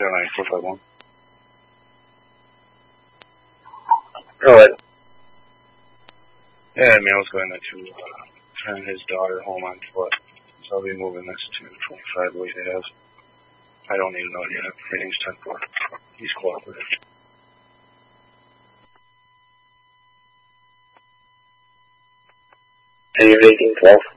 09-451. Go ahead. Yeah, Mail's going to send his daughter home on foot. So I'll be moving this to 25 like it has. I don't even know yet. Everything's 10-4. He's cooperative. And you're 18-12.